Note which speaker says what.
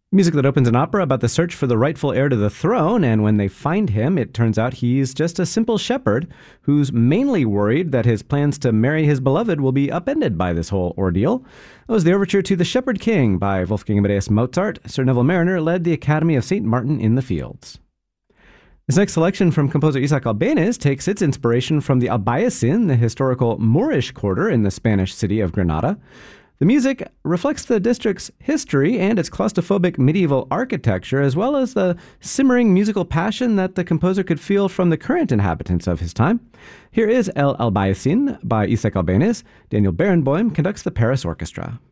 Speaker 1: Music that opens an opera about the search for the rightful heir to the throne, and when they find him, it turns out he's just a simple shepherd who's mainly worried that his plans to marry his beloved will be upended by this whole ordeal. That was the overture to The Shepherd King by Wolfgang Amadeus Mozart. Sir Neville Marriner led the Academy of St. Martin in the Fields. This next selection from composer Isaac Albéniz takes its inspiration from the Albayacin, the historical Moorish quarter in the Spanish city of Granada. The music reflects the district's history and its claustrophobic medieval architecture, as well as the simmering musical passion that the composer could feel from the current inhabitants of his time. Here is El Albayacin by Isaac Albéniz. Daniel Barenboim conducts the Paris Orchestra.